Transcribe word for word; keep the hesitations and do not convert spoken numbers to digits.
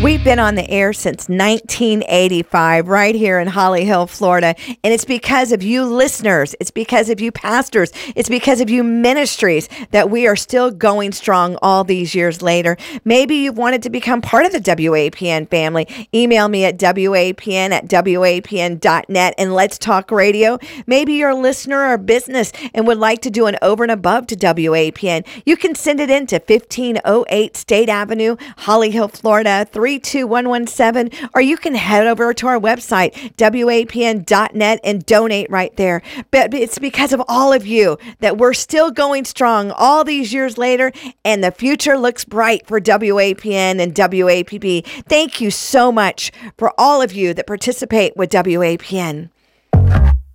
We've been on the air since nineteen eighty-five right here in Holly Hill, Florida. And it's because of you listeners. It's because of you pastors. It's because of you ministries that we are still going strong all these years later. Maybe you've wanted to become part of the W A P N family. Email me at W A P N at W A P N dot net and let's talk radio. Maybe you're a listener or business and would like to do an over and above to W A P N. You can send it in to fifteen oh eight State Avenue, Holly Hill, Florida, three two one one seven, or you can head over to our website, W A P N dot net, and donate right there. But it's because of all of you that we're still going strong all these years later, and the future looks bright for W A P N and W A P P. Thank you so much for all of you that participate with W A P N.